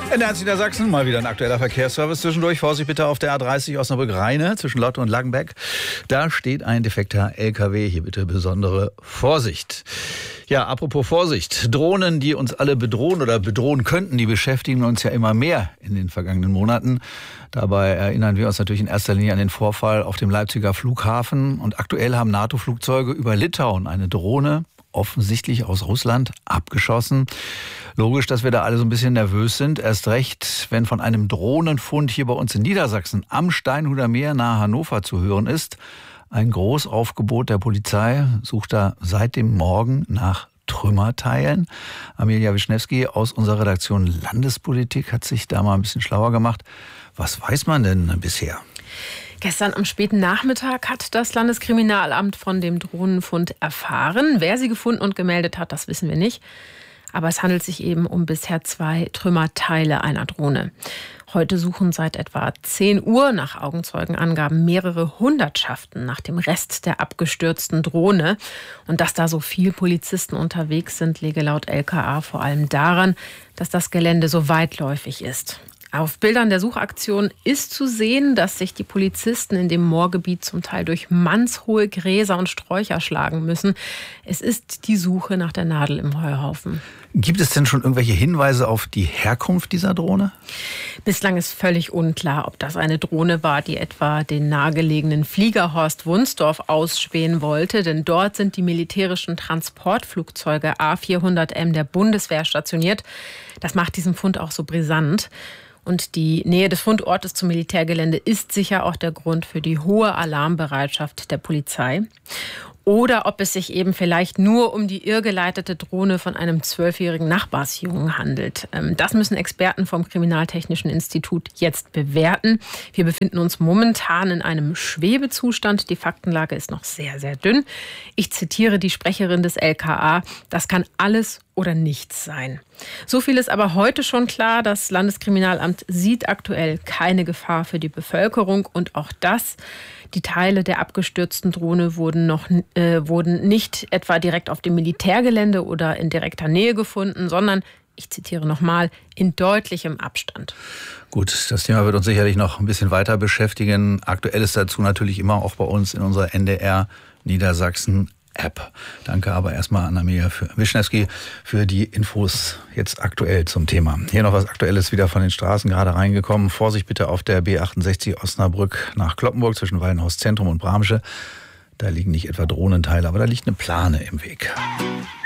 NDR Niedersachsen, mal wieder ein aktueller Verkehrsservice zwischendurch. Vorsicht bitte auf der A30 Osnabrück-Rheine zwischen Lotte und Langenbeck. Da steht ein defekter LKW. Hier bitte besondere Vorsicht. Ja, apropos Vorsicht. Drohnen, die uns alle bedrohen oder bedrohen könnten, die beschäftigen uns ja immer mehr in den vergangenen Monaten. Dabei erinnern wir uns natürlich in erster Linie an den Vorfall auf dem Leipziger Flughafen. Und aktuell haben NATO-Flugzeuge über Litauen eine Drohne, offensichtlich aus Russland, abgeschossen. Logisch, dass wir da alle so ein bisschen nervös sind. Erst recht, wenn von einem Drohnenfund hier bei uns in Niedersachsen am Steinhuder Meer nahe Hannover zu hören ist. Ein Großaufgebot der Polizei sucht da seit dem Morgen nach Trümmerteilen. Amelia Wischnewski aus unserer Redaktion Landespolitik hat sich da mal ein bisschen schlauer gemacht. Was weiß man denn bisher? Gestern am späten Nachmittag hat das Landeskriminalamt von dem Drohnenfund erfahren. Wer sie gefunden und gemeldet hat, das wissen wir nicht. Aber es handelt sich eben um bisher 2 Trümmerteile einer Drohne. Heute suchen seit etwa 10 Uhr nach Augenzeugenangaben mehrere Hundertschaften nach dem Rest der abgestürzten Drohne. Und dass da so viele Polizisten unterwegs sind, liege laut LKA vor allem daran, dass das Gelände so weitläufig ist. Auf Bildern der Suchaktion ist zu sehen, dass sich die Polizisten in dem Moorgebiet zum Teil durch mannshohe Gräser und Sträucher schlagen müssen. Es ist die Suche nach der Nadel im Heuhaufen. Gibt es denn schon irgendwelche Hinweise auf die Herkunft dieser Drohne? Bislang ist völlig unklar, ob das eine Drohne war, die etwa den nahegelegenen Flieger Horst Wunsdorf ausspähen wollte. Denn dort sind die militärischen Transportflugzeuge A400M der Bundeswehr stationiert. Das macht diesen Fund auch so brisant. Und die Nähe des Fundortes zum Militärgelände ist sicher auch der Grund für die hohe Alarmbereitschaft der Polizei. Oder ob es sich eben vielleicht nur um die irrgeleitete Drohne von einem 12-jährigen Nachbarsjungen handelt. Das müssen Experten vom Kriminaltechnischen Institut jetzt bewerten. Wir befinden uns momentan in einem Schwebezustand. Die Faktenlage ist noch sehr, sehr dünn. Ich zitiere die Sprecherin des LKA. Das kann alles oder nichts sein. So viel ist aber heute schon klar. Das Landeskriminalamt sieht aktuell keine Gefahr für die Bevölkerung. Und auch das, die Teile der abgestürzten Drohne wurden nicht etwa direkt auf dem Militärgelände oder in direkter Nähe gefunden, sondern, ich zitiere nochmal, in deutlichem Abstand. Gut, das Thema wird uns sicherlich noch ein bisschen weiter beschäftigen. Aktuell ist dazu natürlich immer auch bei uns in unserer NDR Niedersachsen App. Danke aber erstmal an Amelia Wischnewski für die Infos jetzt aktuell zum Thema. Hier noch was Aktuelles wieder von den Straßen gerade reingekommen. Vorsicht bitte auf der B68 Osnabrück nach Cloppenburg zwischen Wallenhaus Zentrum und Bramsche. Da liegen nicht etwa Drohnenteile, aber da liegt eine Plane im Weg.